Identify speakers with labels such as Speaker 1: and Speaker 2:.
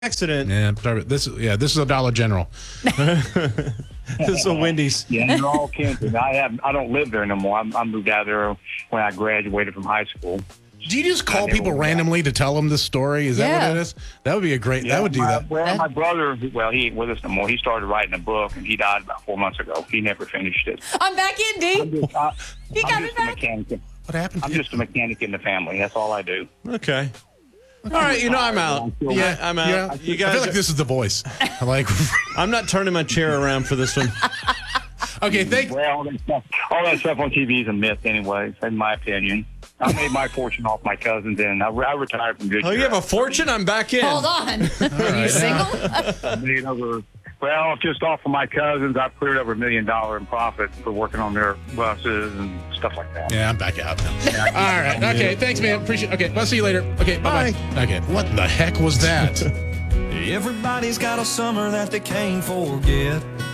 Speaker 1: accident.
Speaker 2: Yeah, this is a Dollar General.
Speaker 1: This is a Wendy's.
Speaker 3: Yeah, they're all camping. I don't live there no more. I moved out there when I graduated from high school.
Speaker 2: Do you just call people randomly to tell them this story? Is that what it is? That would be a great.
Speaker 3: Yeah,
Speaker 2: that would do that.
Speaker 3: Well, my brother, he ain't with us no more. He started writing a book, and he died about 4 months ago. He never finished it.
Speaker 4: I'm back in, D. He got me back.
Speaker 2: What happened?
Speaker 3: I'm just a mechanic in the family. That's all I do.
Speaker 1: Okay. All right, I'm out. Yeah, I'm out.
Speaker 2: Yeah.
Speaker 1: You guys,
Speaker 2: I feel like this is The Voice.
Speaker 1: I'm not turning my chair around for this one.
Speaker 2: Okay,
Speaker 3: Well, all that stuff on TV is a myth, anyways, in my opinion. I made my fortune off my cousins, and I retired from good.
Speaker 1: Oh, you have a fortune? I'm back in.
Speaker 4: Hold on. Are you single?
Speaker 3: I made just off of my cousins, I cleared over $1 million in profit for working on their buses and stuff like that.
Speaker 2: Yeah, I'm back out now. All right. Okay, thanks, man. Appreciate it. Okay, I'll see you later. Okay, bye-bye. Okay, what the heck was that?
Speaker 5: Everybody's got a summer that they can't forget.